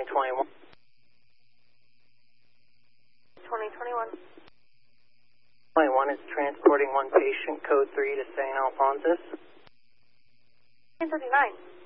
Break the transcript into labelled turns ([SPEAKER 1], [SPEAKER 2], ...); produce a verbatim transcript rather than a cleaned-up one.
[SPEAKER 1] twenty twenty-one.
[SPEAKER 2] twenty twenty-one.
[SPEAKER 1] twenty-one is transporting one patient, code three to Saint Alphonsus.
[SPEAKER 2] ten thirty-nine.